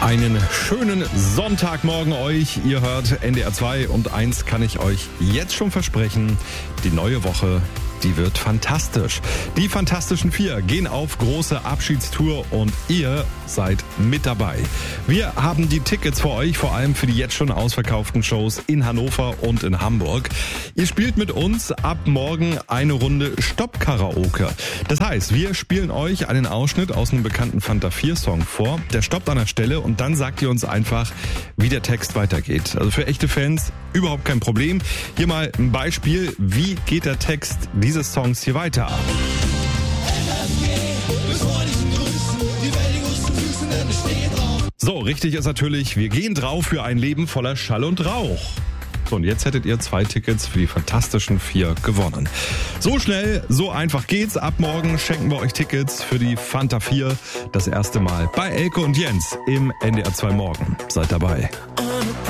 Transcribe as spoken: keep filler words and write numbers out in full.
Einen schönen Sonntagmorgen euch. Ihr hört N D R zwei und eins kann ich euch jetzt schon versprechen. Die neue Woche, die wird fantastisch. Die Fantastischen Vier gehen auf große Abschiedstour und ihr seid mit dabei. Wir haben die Tickets für euch, vor allem für die jetzt schon ausverkauften Shows in Hannover und in Hamburg. Ihr spielt mit uns ab morgen eine Runde Stopp-Karaoke. Das heißt, wir spielen euch einen Ausschnitt aus einem bekannten Fanta vier Song vor. Der stoppt an der Stelle und dann sagt ihr uns einfach, wie der Text weitergeht. Also für echte Fans überhaupt kein Problem. Hier mal ein Beispiel, wie geht der Text dieses Songs hier weiter. So, richtig ist natürlich, wir gehen drauf für ein Leben voller Schall und Rauch. So, und jetzt hättet ihr zwei Tickets für die Fantastischen Vier gewonnen. So schnell, so einfach geht's. Ab morgen schenken wir euch Tickets für die Fanta vier. Das erste Mal bei Elke und Jens im N D R zwei Morgen. Seid dabei.